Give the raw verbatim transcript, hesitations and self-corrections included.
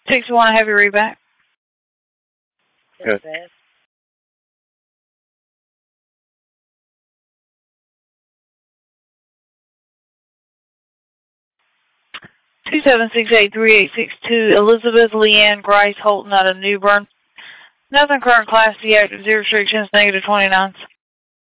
Six one, have you read back. Good. Two seven six eight three eight six two, Elizabeth Leanne Grice Holton out of New Bern. Nothing current class D active, zero restrictions, negative twenty nines.